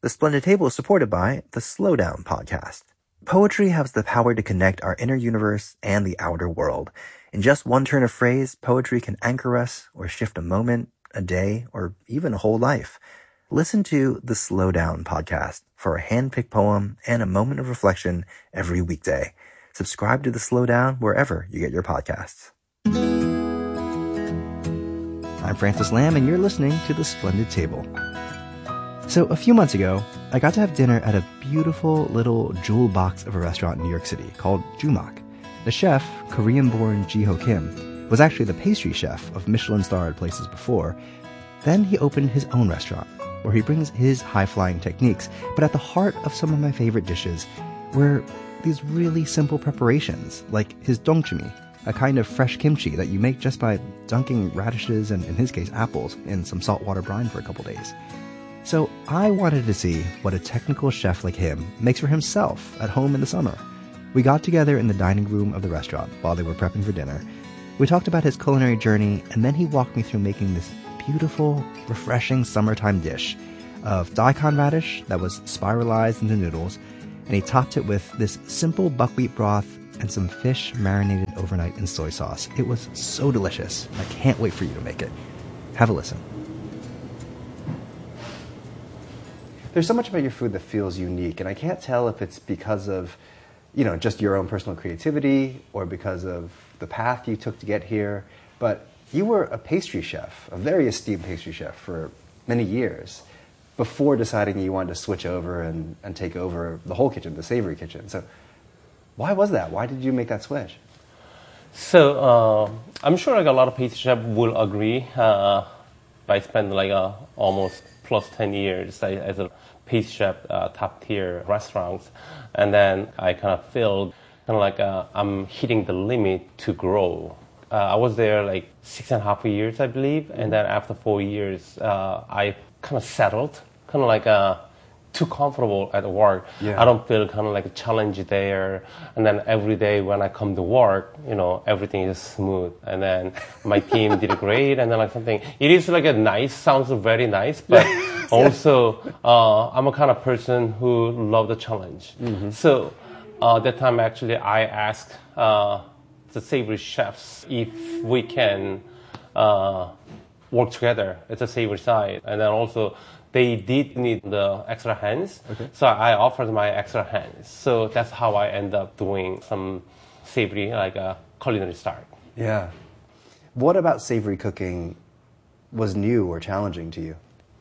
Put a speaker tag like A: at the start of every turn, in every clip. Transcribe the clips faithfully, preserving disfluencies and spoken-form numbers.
A: The Splendid Table is supported by the Slowdown Podcast. Poetry has the power to connect our inner universe and the outer world. In just one turn of phrase, poetry can anchor us or shift a moment, a day, or even a whole life. Listen to the Slowdown Podcast for a hand-picked poem and a moment of reflection every weekday. Subscribe to the Slowdown wherever you get your podcasts. I'm Francis Lam, and you're listening to The Splendid Table. So a few months ago, I got to have dinner at a beautiful little jewel box of a restaurant in New York City called Jumak. The chef, Korean-born Ji-ho Kim, was actually the pastry chef of Michelin-starred places before. Then he opened his own restaurant, where he brings his high-flying techniques, but at the heart of some of my favorite dishes were these really simple preparations, like his dongchimi, a kind of fresh kimchi that you make just by dunking radishes and, in his case, apples in some saltwater brine for a couple days. So I wanted to see what a technical chef like him makes for himself at home in the summer. We got together in the dining room of the restaurant while they were prepping for dinner. We talked about his culinary journey, and then he walked me through making this beautiful, refreshing summertime dish of daikon radish that was spiralized into noodles, and he topped it with this simple buckwheat broth and some fish marinated overnight in soy sauce. It was so delicious. I can't wait for you to make it. Have a listen. There's so much about your food that feels unique, and I can't tell if it's because of, you know, just your own personal creativity or because of the path you took to get here, but you were a pastry chef, a very esteemed pastry chef for many years before deciding you wanted to switch over and, and take over the whole kitchen, the savory kitchen. So why was that? Why did you make that switch?
B: So uh, I'm sure like a lot of pastry chefs will agree. Uh, I spent like uh, almost plus ten years as a pastry chef, uh, top tier restaurants, and then I kind of feel kind of like uh, I'm hitting the limit to grow. Uh, I was there like six and a half years, I believe, mm-hmm. and then after four years, uh, I kind of settled, kind of like uh, too comfortable at work. Yeah. I don't feel kind of like a challenge there. And then every day when I come to work, you know, everything is smooth. And then my team did great. And then like something, it is like a nice, sounds very nice, but also uh, I'm a kind of person who love the challenge. Mm-hmm. So uh, that time actually I asked uh, the savory chefs if we can uh, work together at the savory side. And then also they did need the extra hands, okay. So I offered my extra hands. So that's how I end up doing some savory, like a culinary start.
A: Yeah. What about savory cooking was new or challenging to you?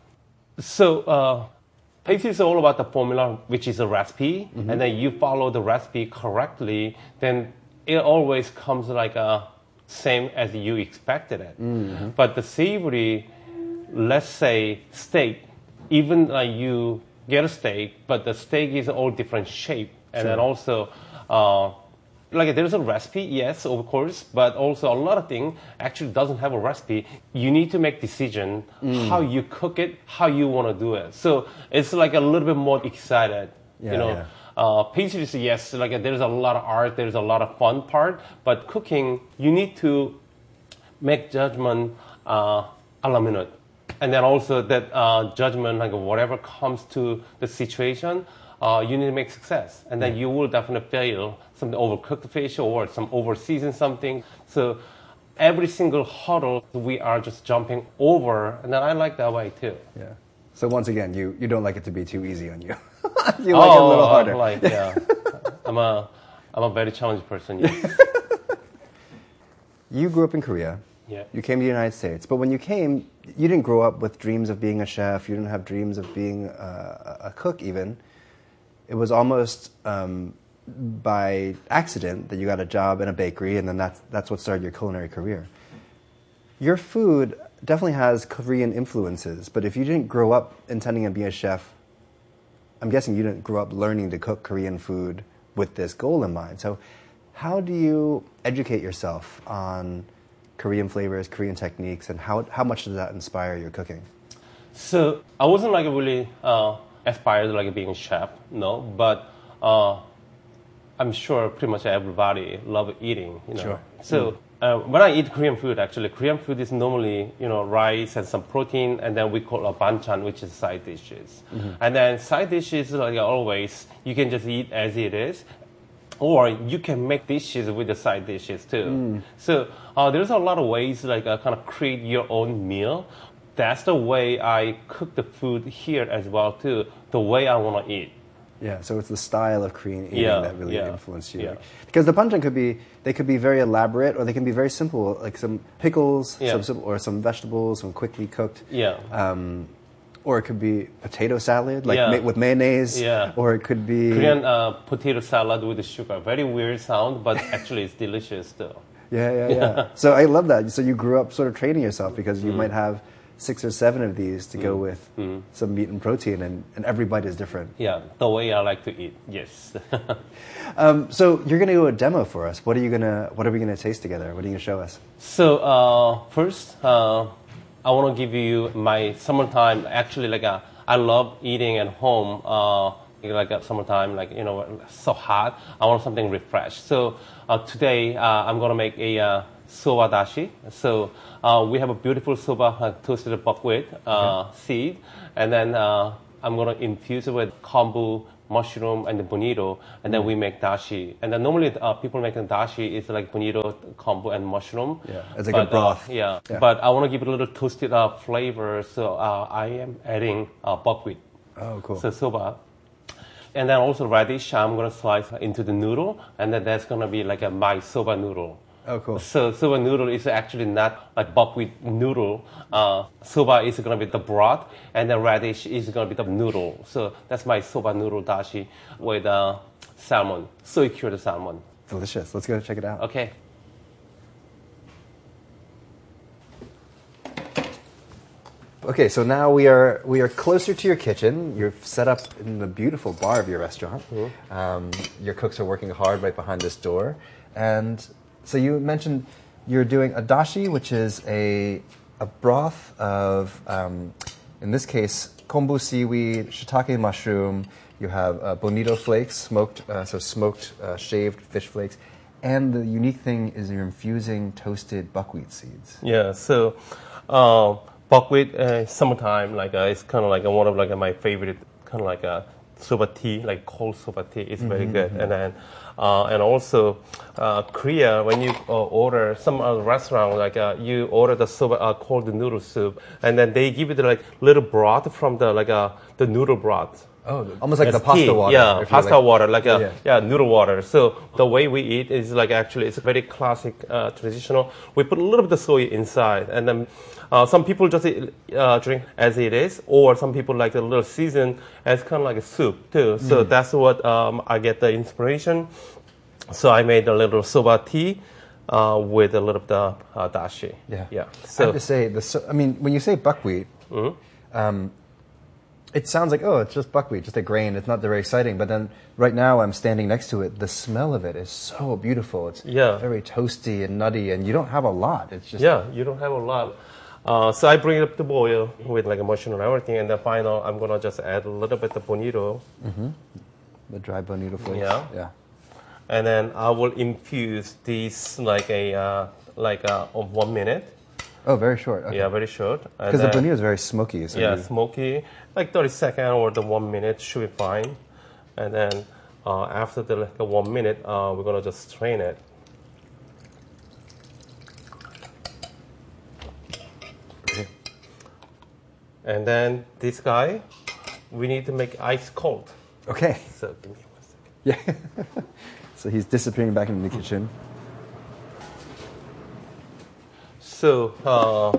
B: So uh, pastry is all about the formula, which is a recipe, mm-hmm. and then you follow the recipe correctly, then it always comes like a same as you expected it. Mm-hmm. But the savory, let's say steak, even like you get a steak, but the steak is all different shape. And sure. Then also, uh, like there's a recipe, yes, of course, but also a lot of things actually doesn't have a recipe. You need to make decision mm. how you cook it, how you want to do it. So it's like a little bit more excited, yeah, you know. Yeah. Uh, pastries, yes, like there's a lot of art, there's a lot of fun part, but cooking, you need to make judgment uh, a la minute. And then also that uh, judgment, like whatever comes to the situation, uh, you need to make success. And then you will definitely fail, some overcooked fish or some over-seasoned something. So every single hurdle we are just jumping over, and then I like that way too.
A: Yeah. So once again, you, you don't like it to be too easy on you. You like oh, it a little harder.
B: Like, yeah. I'm a I'm a very challenging person. Yes.
A: You grew up in Korea.
B: Yeah.
A: You came to the United States, but when you came, you didn't grow up with dreams of being a chef. You didn't have dreams of being a, a cook even. It was almost um, by accident that you got a job in a bakery, and then that's that's what started your culinary career. Your food definitely has Korean influences, but if you didn't grow up intending to be a chef, I'm guessing you didn't grow up learning to cook Korean food with this goal in mind. So how do you educate yourself on Korean flavors, Korean techniques, and how how much does that inspire your cooking?
B: So I wasn't like really uh, aspired like being a chef, no, but uh, I'm sure pretty much everybody love eating, you know.
A: Sure.
B: So mm. Uh, when I eat Korean food, actually, Korean food is normally, you know, rice and some protein, and then we call a banchan, which is side dishes. Mm-hmm. And then side dishes, like always, you can just eat as it is, or you can make dishes with the side dishes too. Mm. So uh, there's a lot of ways, like uh, kind of create your own meal. That's the way I cook the food here as well too. The way I want to eat.
A: Yeah, so it's the style of Korean eating
B: yeah,
A: that really
B: yeah,
A: influenced you.
B: yeah.
A: Because the banchan could be, they could be very elaborate, or they can be very simple, like some pickles,
B: yeah.
A: some simple, or some vegetables, some quickly cooked.
B: Yeah.
A: Um, or it could be potato salad, like
B: yeah.
A: ma- with mayonnaise.
B: Yeah.
A: Or it could be
B: Korean uh, potato salad with sugar. Very weird sound, but actually it's delicious though.
A: Yeah, yeah, yeah. So I love that. So you grew up sort of training yourself, because you mm. might have six or seven of these to mm. go with mm. some meat and protein, and, and every bite is different.
B: Yeah, the way I like to eat, yes.
A: um, so you're going to do a demo for us. What are you gonna? What are we going to taste together? What are you going to show us?
B: So uh, first, uh, I want to give you my summertime. Actually, like uh, I love eating at home. Uh, like at summertime, like you know, so hot. I want something refreshed. So uh, today, uh, I'm going to make a uh, soba dashi. So uh, we have a beautiful soba uh, toasted buckwheat uh, okay. seed, and then uh, I'm going to infuse it with kombu, mushroom, and the bonito, and then mm. we make dashi. And then normally uh, people making dashi is like bonito, kombu, and mushroom.
A: Yeah, it's like
B: but,
A: a broth.
B: Uh, yeah.
A: yeah,
B: but I want to give it a little toasted uh, flavor, so uh, I am adding uh, buckwheat.
A: Oh, cool.
B: So soba. And then also radish, I'm going to slice into the noodle, and then that's going to be like a my soba noodle.
A: Oh, cool.
B: So soba noodle is actually not like buckwheat noodle. Uh, soba is going to be the broth, and then radish is going to be the noodle. So that's my soba noodle dashi with uh, salmon, soy cured salmon.
A: Delicious. Let's go check it out.
B: Okay.
A: Okay, so now we are we are closer to your kitchen. You're set up in the beautiful bar of your restaurant. Mm-hmm. Um, your cooks are working hard right behind this door, and so you mentioned you're doing a dashi, which is a a broth of, um, in this case, kombu seaweed, shiitake mushroom. You have uh, bonito flakes, smoked, uh, so smoked uh, shaved fish flakes, and the unique thing is you're infusing toasted buckwheat seeds.
B: Yeah. So. Uh, Buckwheat, uh, summertime, like uh, it's kind of like uh, one of like uh, my favorite, kind of like a soba tea, like cold soba tea. It's mm-hmm, very good. Mm-hmm. And then, uh, and also, uh, Korea, when you uh, order some uh, restaurant, like uh, you order the soba uh, cold noodle soup, and then they give you the like little broth from the like uh, the noodle broth.
A: Oh, almost like
B: It's
A: the pasta
B: tea.
A: water.
B: Yeah, pasta
A: like,
B: water, like a,
A: yeah.
B: yeah, noodle water. So the way we eat is like actually, it's very classic, uh, traditional. We put a little bit of soy inside, and then uh, some people just uh, drink as it is, or some people like a little season as kind of like a soup too. So mm. that's what um, I get the inspiration. So I made a little soba tea uh, with a little bit of uh, dashi.
A: Yeah,
B: yeah.
A: So I have to say, the so, I mean, when you say buckwheat. Mm-hmm. Um, It sounds like, oh, it's just buckwheat, just a grain. It's not very exciting. But then right now I'm standing next to it. The smell of it is so beautiful. It's
B: yeah.
A: very toasty and nutty, and you don't have a lot. It's just
B: Yeah, you don't have a lot. Uh, so I bring it up to boil with like a mushroom and everything. And then final, I'm going to just add a little bit of bonito.
A: Mm-hmm. The dry bonito flakes.
B: Yeah.
A: Yeah.
B: And then I will infuse these like a, uh, like a, of one minute.
A: Oh, very short. Okay.
B: Yeah, very short.
A: Because the bonito is very smoky. So
B: yeah,
A: you...
B: smoky. Like thirty seconds or the one minute should be fine. And then uh, after the like, one minute, uh, we're going to just strain it.
A: Okay.
B: And then this guy, we need to make ice cold.
A: Okay.
B: So give me one second.
A: Yeah. So he's disappearing back into the kitchen.
B: So, uh,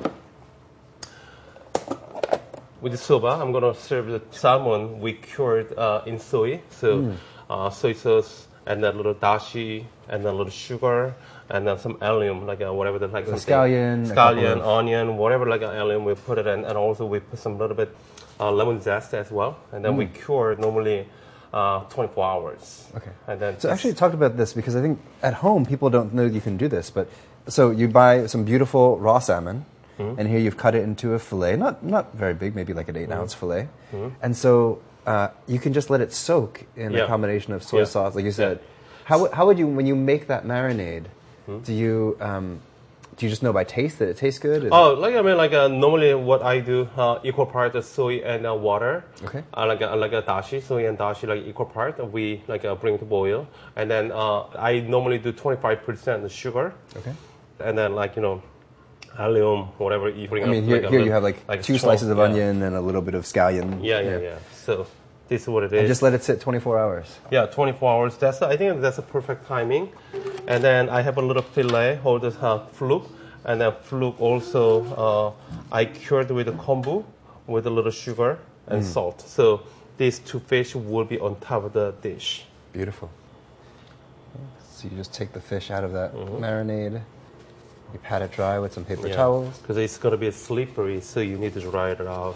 B: with the soba, I'm going to serve the salmon we cured uh, in soy. So, mm. uh, soy sauce, and then a little dashi, and then a little sugar, and then some allium, like uh, whatever the like
A: so scallion,
B: scallion, of... onion, whatever like uh, allium, we put it in, and also we put some little bit uh, lemon zest as well, and then mm. we cure normally uh, twenty-four hours.
A: Okay.
B: And then
A: so actually talk about this, because I think at home people don't know you can do this, but so you buy some beautiful raw salmon. Mm-hmm. And here you've cut it into a fillet, not not very big, maybe like an eight mm-hmm. ounce fillet. Mm-hmm. And so uh, you can just let it soak in yeah. a combination of soy yeah. sauce, like you said. Yeah. How how would you, when you make that marinade, mm-hmm. do you um, do you just know by taste that it tastes good? And-
B: Oh, like I mean, like uh, normally what I do, uh, equal part of soy and uh, water.
A: Okay.
B: Uh, like a, like a dashi, soy and dashi, like equal part. We like uh, bring to boil, and then uh, I normally do twenty-five percent sugar,
A: Okay.
B: and then like you know, allium, whatever you bring.
A: I mean,
B: up,
A: here,
B: like a
A: here
B: little-
A: you have like,
B: like
A: two
B: strong-
A: slices of
B: yeah.
A: onion and a little bit of scallion.
B: Yeah, yeah, yeah. So this is what it is.
A: And just let it sit twenty-four hours.
B: Yeah, twenty-four hours. That's I think that's a perfect timing. And then I have a little fillet, hold this uh, fluke, and then fluke also uh, I cured with the kombu with a little sugar and salt. So these two fish will be on top of the dish.
A: Beautiful. So you just take the fish out of that marinade. You pat it dry with some paper towels.
B: Because it's gonna be slippery, so you need to dry it out.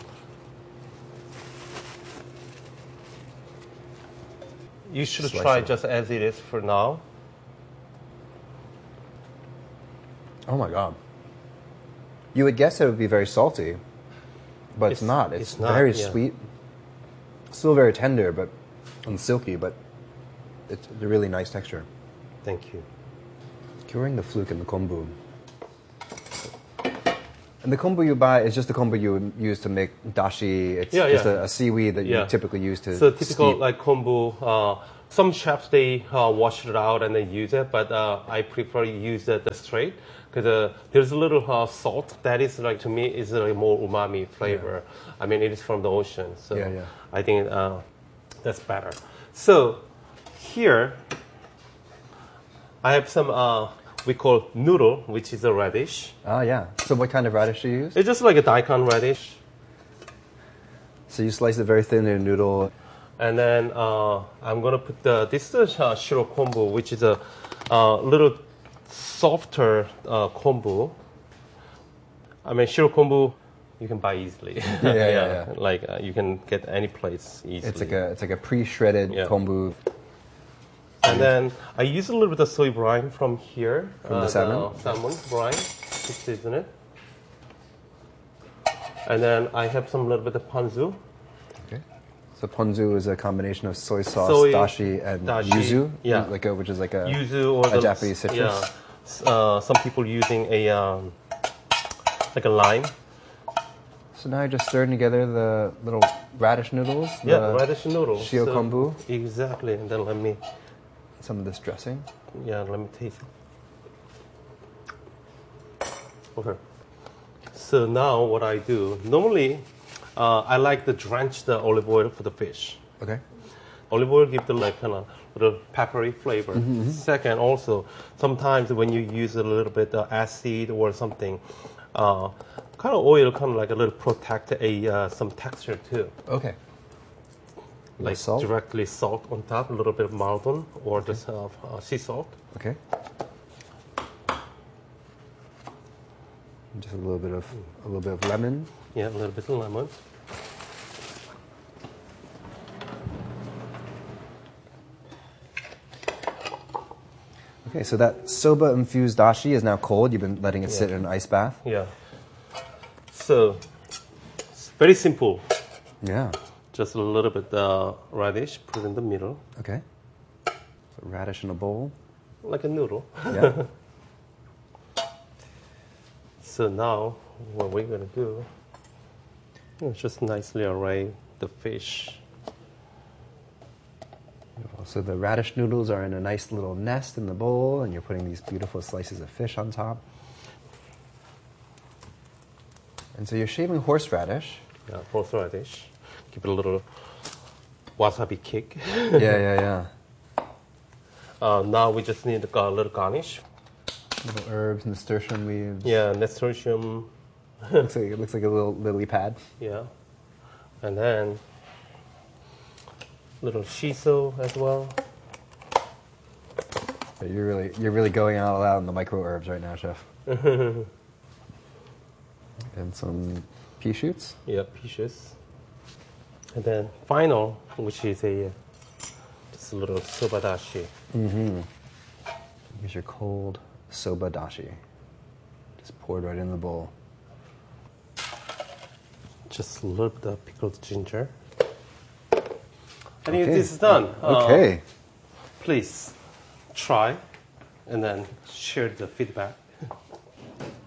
B: You should
A: Slice
B: try
A: it.
B: just as it is for now.
A: Oh my god. You would guess it would be very salty, but it's,
B: It's-
A: not. It's,
B: it's not,
A: very
B: yeah.
A: sweet. Still very tender, but and silky, but it's a really nice texture.
B: Thank you.
A: Curing the fluke and the kombu. And the kombu you buy is just the kombu you would use to make dashi. It's
B: Yeah,
A: just
B: yeah.
A: A, a seaweed that you
B: Yeah.
A: typically use to
B: So typical
A: steep.
B: like kombu. Uh, some chefs they uh, wash it out and they use it, but uh, I prefer use it the straight because uh, there's a little uh, salt that is like to me is like more umami flavor. I mean it is from the ocean, so
A: Yeah, yeah.
B: I think uh, that's better. So here I have some uh, we call noodle, which is a radish.
A: Ah, yeah. So what kind of radish do you use?
B: It's just like a daikon radish.
A: So you slice it very thin in a noodle.
B: And then uh, I'm gonna put the this is uh, shiro kombu, which is a uh, little softer uh, kombu. I mean, shiro kombu you can buy easily.
A: Yeah, yeah, yeah, yeah.
B: Like uh, you can get any place easily.
A: It's like a it's like a pre-shredded
B: Yeah.
A: kombu.
B: And then I use a little bit of soy brine from here.
A: From the salmon?
B: The salmon brine to season it. And then I have some little bit of ponzu.
A: Okay. So ponzu is a combination of soy sauce,
B: Soy,
A: dashi, and
B: dashi,
A: yuzu.
B: yeah.
A: Like a, which is like a
B: Yuzu or
A: a
B: the
A: Japanese citrus.
B: Yeah. S- Uh, some people using a um, like a lime.
A: So now you're just stirring together the little radish noodles.
B: Yeah,
A: the-
B: radish noodles.
A: shio kombu.
B: Exactly, and then let me
A: Some of this dressing.
B: yeah let me taste it. Okay. So now what I do normally, uh, I like to drench the olive oil for the fish.
A: Okay.
B: Olive oil gives the like kind of little peppery flavor. Second, also sometimes when you use a little bit of acid or something, uh, kind of oil kind of like a little protect a uh, some texture too.
A: Okay.
B: Like
A: salt?
B: directly salt on top, a little bit of mardon or just uh, uh, sea salt.
A: Okay. Just a little bit of a little bit of lemon.
B: Yeah, a little bit of lemon.
A: Okay, so that soba infused dashi is now cold. You've been letting it sit
B: Yeah.
A: in an ice bath.
B: Yeah. So it's very simple.
A: Yeah.
B: Just a little bit uh, radish, put in the middle,
A: Okay. So radish in a bowl.
B: like a noodle.
A: Yeah.
B: So now what we're gonna do is just nicely array the fish.
A: So the radish noodles are in a nice little nest in the bowl, and you're putting these beautiful slices of fish on top. And so you're shaving horseradish.
B: Yeah, horseradish. Give it a little wasabi kick.
A: Yeah, yeah, yeah.
B: Uh, now we just need a little garnish.
A: Little herbs, nasturtium leaves.
B: Yeah, nasturtium.
A: Looks like, it looks like a little lily pad.
B: Yeah, and then little shiso as well.
A: But you're really you're really going out loud on the micro herbs right now, chef. And some pea shoots.
B: Yeah, peaches. And then final, which is a just a little soba dashi.
A: Here's your cold soba dashi. Just poured right in the bowl.
B: Just a little bit of pickled ginger. I think
A: Okay.
B: this is done. Uh,
A: Okay.
B: please try and then share the feedback.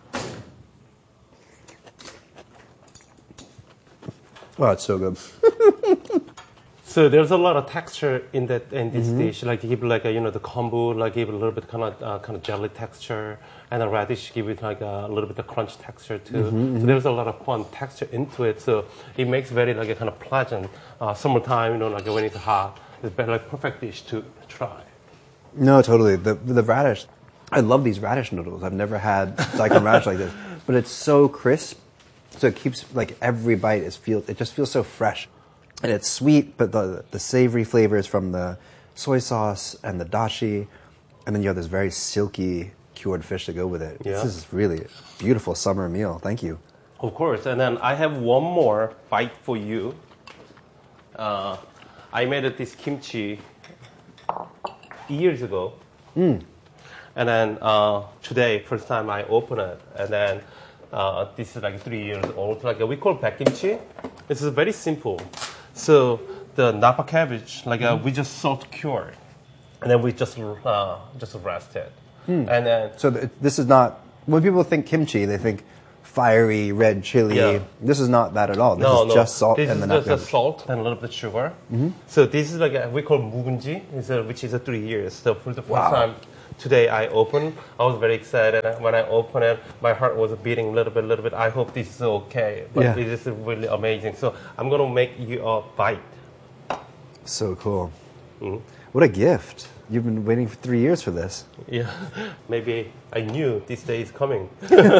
A: Wow, it's so good.
B: So there's a lot of texture in that in this mm-hmm. dish. Like you give like a, you know the kombu, like give it a little bit kind of uh, kind of jelly texture, and the radish give it like a little bit of crunch texture too. Mm-hmm, so there's a lot of fun texture into it. So it makes very like a kind of pleasant uh, summertime. You know, like when it's hot, it's very like perfect dish to try.
A: No, totally. The the radish, I love these radish noodles. I've never had daikon radish like this, but it's so crisp. So it keeps like every bite is feel. It just feels so fresh. And it's sweet, but the the savory flavors from the soy sauce and the dashi, and then you have this very silky cured fish to go with it.
B: Yeah.
A: This is really a beautiful summer meal. Thank you.
B: Of course. And then I have one more bite for you. Uh, I made this kimchi years ago.
A: Mm.
B: And then uh, today, first time I open it. And then uh, this is like three years old. Like we call baek kimchi. This is very simple. So the napa cabbage, like uh, we just salt cured, and then we just uh, just rest it, mm. and then
A: so th- this is not when people think kimchi, they think fiery red chili.
B: Yeah.
A: This is not that at all. This
B: no,
A: is
B: no.
A: just salt
B: this
A: and the
B: is
A: napa
B: just
A: cabbage.
B: a salt and a little bit of sugar.
A: Mm-hmm.
B: So this is like a, we call 묵은지, is a, which is a three years. So for the first
A: Wow.
B: time today I opened, I was very excited. When I opened it, my heart was beating a little bit, a little bit. I hope this is okay, but
A: Yeah.
B: it is really amazing. So I'm gonna make you a bite.
A: So cool.
B: Mm-hmm.
A: What a gift. You've been waiting for three years for this.
B: Yeah, maybe I knew this day is coming.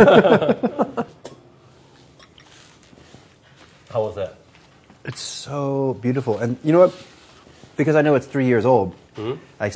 B: How was that?
A: It's so beautiful. And you know what? Because I know it's three years old, mm-hmm. I